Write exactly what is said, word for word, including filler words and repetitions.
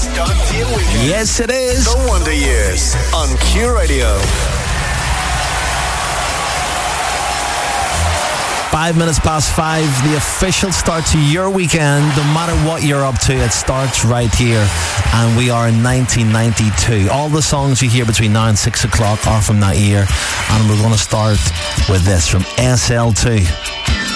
Start to your weekend. Yes, it is. The Wonder Years on Q Radio. Five minutes past five, the official start to your weekend. No matter what you're up to, it starts right here. And we are in nineteen ninety-two. All the songs you hear between now and six o'clock are from that year. And we're going to start with this from S L two.